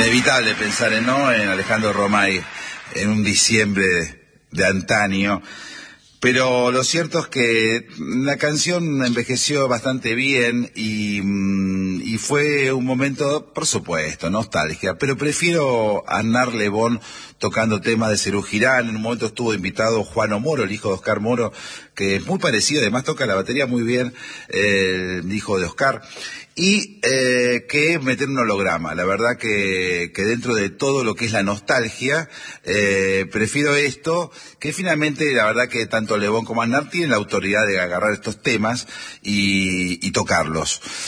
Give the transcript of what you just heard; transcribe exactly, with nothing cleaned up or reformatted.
inevitable pensar en, ¿no? en Alejandro Romay en un diciembre de antaño. Pero lo cierto es que la canción envejeció bastante bien y, y fue un momento, por supuesto, nostalgia. Pero prefiero a Aznar Lebón tocando temas de Serú Girán. En un momento estuvo invitado Juan Moro, el hijo de Oscar Moro, que es muy parecido, además toca la batería muy bien, eh, el hijo de Oscar. Y eh, que meter un holograma. La verdad que, que dentro de todo lo que es la nostalgia, eh, prefiero esto, que finalmente la verdad que tanto Lebón como Aznar tienen la autoridad de agarrar estos temas y, y tocarlos.